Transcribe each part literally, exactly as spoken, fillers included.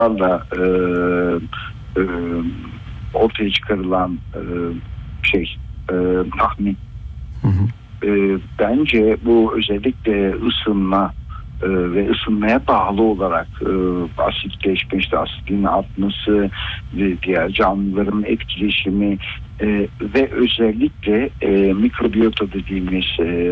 e, e, ortaya çıkarılan e, şey e, tahmin. Hı hı. E, bence bu özellikle ısınma e, ve ısınmaya bağlı olarak e, asitleşme, işte asitin artması ve diğer canlıların etkileşimi e, ve özellikle e, mikrobiyota dediğimiz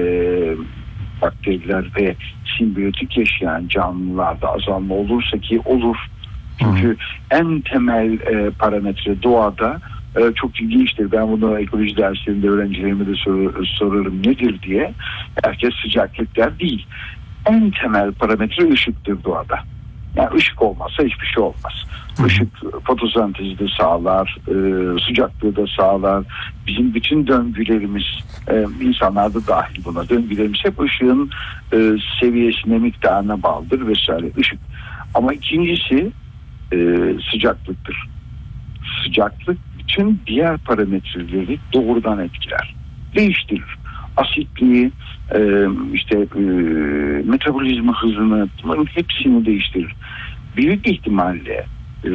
e, bakteriler ve simbiyotik yaşayan canlılarda azalma olursa, ki olur. Çünkü Hı. en temel e, parametre doğada e, çok ilginçtir. Ben bunu ekoloji derslerinde öğrencilerime de sor, sorarım nedir diye. Herkes sıcaklık der, değil. En temel parametre ışıktır doğada. Yani ışık olmazsa hiçbir şey olmaz. Hı. Işık fotosentezi de sağlar, e, sıcaklığı da sağlar. Bizim bütün döngülerimiz, e, insanlar da dahil buna, döngülerimiz hep ışığın e, seviyesine, miktarına bağlıdır vesaire. Işık. Ama ikincisi e, sıcaklıktır. Sıcaklık bütün diğer parametreleri doğrudan etkiler, değiştirir. Asitliği, e, işte e, metabolizma hızını, bunların hepsini değiştirir. Büyük ihtimalle e,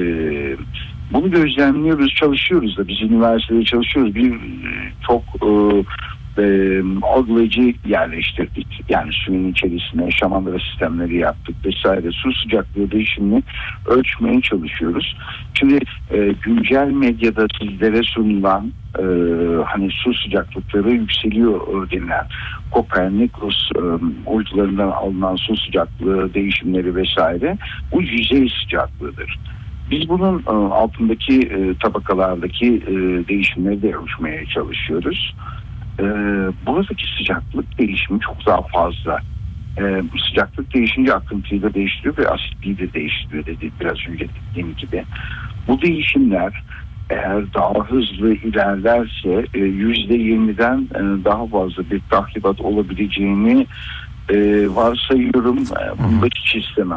bunu gözlemliyoruz, çalışıyoruz da, biz üniversitede çalışıyoruz. Bir çok e, e, algılayıcı yerleştirdik. Yani suyun içerisine şamandıra sistemleri yaptık vesaire. Su sıcaklığı değişimini ölçmeye çalışıyoruz. Şimdi e, güncel medyada sizlere sunulan e, hani su sıcaklıkları yükseliyor denilen Kopernikus e, uydularından alınan su sıcaklığı değişimleri vesaire, bu yüzey sıcaklığıdır. Biz bunun e, altındaki e, tabakalardaki e, değişimleri de ölçmeye çalışıyoruz. E, buradaki sıcaklık değişimi çok daha fazla. E, sıcaklık değişince akıntıyı da değiştiriyor ve asitliği de değiştiriyor, dedi biraz önce dediğim gibi. Bu değişimler eğer daha hızlı ilerlerse yüzde yirmiden daha fazla bir tahribat olabileceğini e, varsayıyorum. Bunu hiç istemem.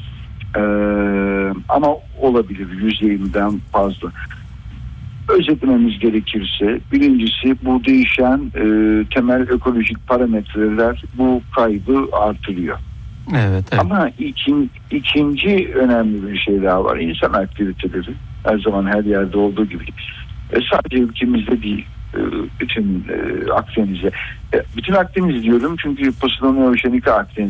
E, ama olabilir yüzde yirmiden fazla. Özetlememiz gerekirse, birincisi bu değişen e, temel ekolojik parametreler bu kaybı artırıyor. Evet, evet. Ama ikin, ikinci önemli bir şey daha var. İnsan aktiviteleri. Her zaman her yerde olduğu gibi. E, sadece ülkemizde değil, e, bütün e, Akdeniz'e. E, bütün Akdeniz diyorum çünkü Posidonia oceanica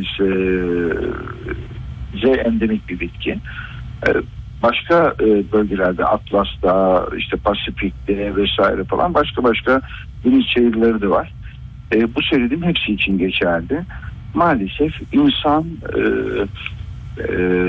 Akdeniz'e endemik bir bitki. E, başka e, bölgelerde, Atlas'ta, işte Pasifik'te vesaire falan başka başka deniz çayırları da var. E, bu söylediğim hepsi için geçerli. Maalesef insan e, e,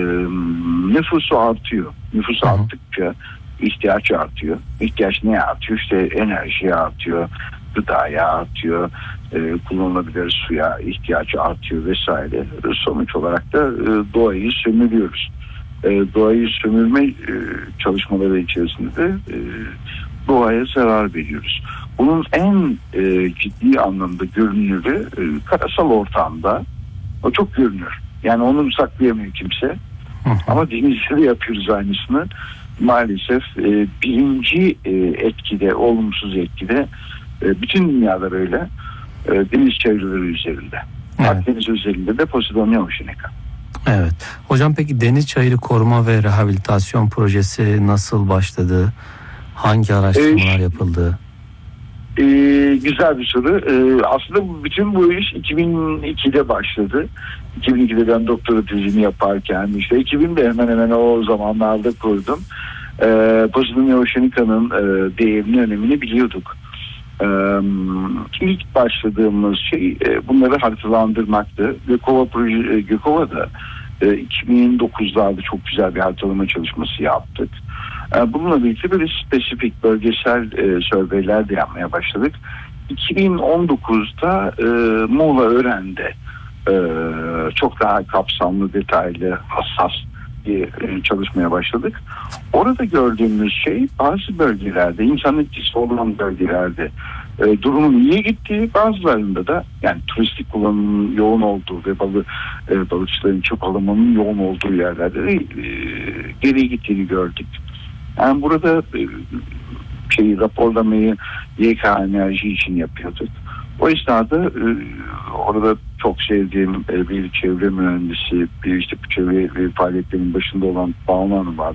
nüfusu artıyor. Nüfus Hı-hı. arttıkça ihtiyaç artıyor. İhtiyaç neye artıyor? İşte enerjiye artıyor, gıdaya artıyor, e, kullanılabilir suya ihtiyaç artıyor vesaire. Sonuç olarak da e, doğayı sömürüyoruz. E, doğayı sömürme e, çalışmaları içerisinde de e, doğaya zarar veriyoruz. Bunun en e, ciddi anlamda görünürü e, karasal ortamda. O çok görünür. Yani onu saklayamıyor kimse. Hı hı. Ama denizde de yapıyoruz aynısını. Maalesef e, birinci e, etkide, olumsuz etkide e, bütün dünyada böyle e, deniz çevreleri üzerinde. Evet. Akdeniz üzerinde de Posidonia oceanica. Evet. Hocam peki deniz çayırı koruma ve rehabilitasyon projesi nasıl başladı? Hangi araştırmalar e, yapıldı? E, güzel bir soru. E, aslında bütün bu iş iki bin ikide başladı. iki bin ikide ben doktora tezimi yaparken, işte iki binde hemen hemen o zamanlarda kurdum. E, Posidonia oceanica'nın e, değerini, önemini biliyorduk. E, ilk başladığımız şey e, bunları haritalandırmaktı. Gökova proje, Gökova'da e, iki bin dokuzlarda çok güzel bir haritalama çalışması yaptık. Bununla birlikte böyle spesifik bölgesel e, surveyler de yapmaya başladık. iki bin on dokuzda e, Muğla Ören'de e, çok daha kapsamlı, detaylı, hassas bir e, çalışmaya başladık. Orada gördüğümüz şey, bazı bölgelerde, insan etkisi olan bölgelerde e, durumun iyiye gittiği, bazılarında da yani turistik kullanımın yoğun olduğu ve balı, e, balıkçıların çöp alımının yoğun olduğu yerlerde de e, geriye gittiğini gördük. Yani burada şeyi raporlamayı Y K Enerji için yapıyorduk. O esnada orada çok sevdiğim e, bir çevre mühendisi, bir işte bu çevre e, faaliyetlerinin başında olan Banu Hanım var.